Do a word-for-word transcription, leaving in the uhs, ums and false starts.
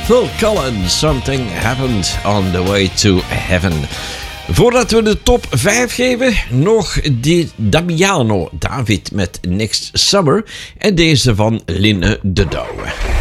Phil Collins, Something Happened on the Way to Heaven. Voordat we de top vijf geven, nog die Damiano David met Next Summer en deze van Linne de Douwe.